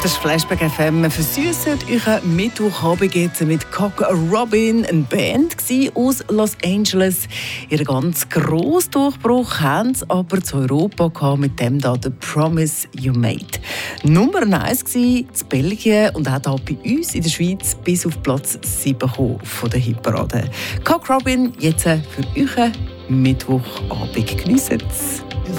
Das ist Flashback FM. Versüsset euren Mittwochabend jetzt mit Cock Robin, eine Band aus Los Angeles. Ihren ganz grossen Durchbruch haben sie aber zu Europa gehabt mit dem da «The Promise You Made». Nummer 1 in Belgien und auch hier bei uns in der Schweiz bis auf Platz 7 von der Hitparade. Cock Robin, jetzt für euren Mittwochabend. Geniessen Sie.